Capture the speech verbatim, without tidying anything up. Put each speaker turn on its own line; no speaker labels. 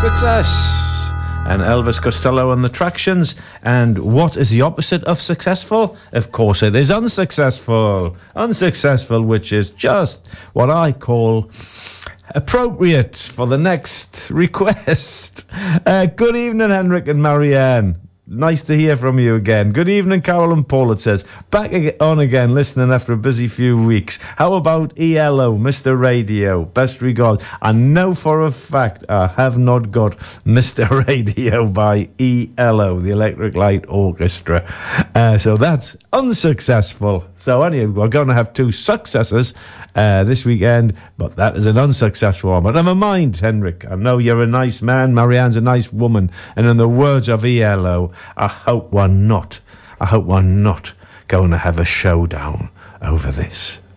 Success and Elvis Costello and the Tractions. And what is the opposite of successful? Of course it is unsuccessful. Unsuccessful, which is just what I call appropriate for the next request. Uh, good evening, Henrik and Marianne. Nice to hear from you again. Good evening, Carol and Paul, it says. Back on again, listening after a busy few weeks. How about E L O, Mister Radio? Best regards. I know for a fact I have not got Mister Radio by E L O, the Electric Light Orchestra. Uh, so that's unsuccessful. So anyway, we're going to have two successes uh, this weekend, but that is an unsuccessful one. But never mind, Henrik. I know you're a nice man. Marianne's a nice woman. And in the words of E L O, I hope we're not, I hope we're not going to have a showdown over this.